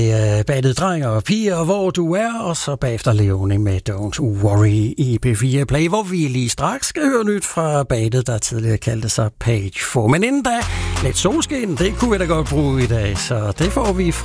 Bandet Dreng og Piger, hvor du er, og så bagefter Leone med Don't Worry i P4 Play, hvor vi lige straks skal høre nyt fra bandet, der tidligere kaldte sig Page 4. Men inden da, lidt solskin, det kunne vi da godt bruge i dag, så det får vi